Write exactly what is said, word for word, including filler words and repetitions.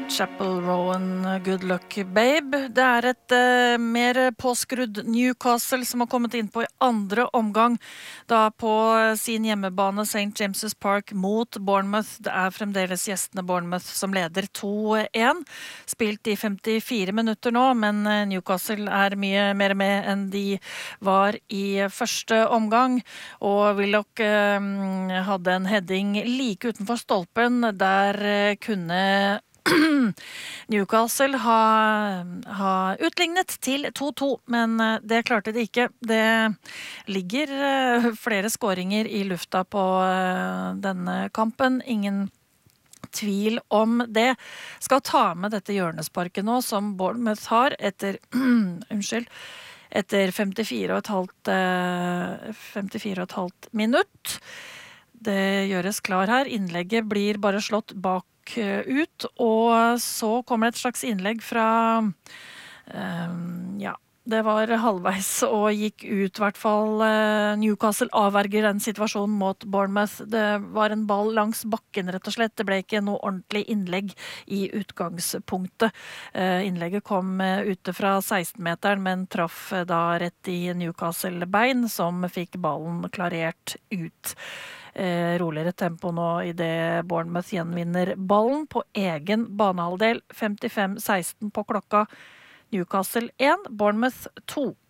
Chapel Rowan, Good Luck Babe. Det er et uh, mer påskrudd Newcastle som har kommet inn på i andre omgang, da på sin hjemmebane Saint James's Park mot Bournemouth. Det er fremdeles gjestene Bournemouth som leder to en. Spilt i femtifire minutter nå, men Newcastle er mye mer med enn de var i første omgang. Og Willoch uh, hadde en heading like utenfor stolpen, der uh, kunne Newcastle har ha utlignet til to to, men det klarte de ikke. Det ligger flere skåringer i lufta på denne kampen. Ingen tvil om det. Skal ta med dette hjørnesparket nå, som Bournemouth har etter unnskyld, etter femtifire og et halvt, femtifire og et halvt minutt. Det gjøres klar her. Innlegget blir bare slått bak ut, og så kommer et slags innlegg fra um, ja, det var halvveis og gikk ut, i hvert fall uh, Newcastle avverger den situasjonen mot Bournemouth. Det var en ball langs bakken, rett og slett. Det ble ikke noe ordentlig innlegg i utgangspunktet. Uh, innlegget kom uh, ute fra seksten-meteren, men traff uh, da rett i Newcastle-bein, som fikk ballen klarert ut. Eh, roligere tempo nå i det Bournemouth gjenvinner ballen på egen banehalvdel. femtifem seksten på klokka. Newcastle én, Bournemouth to.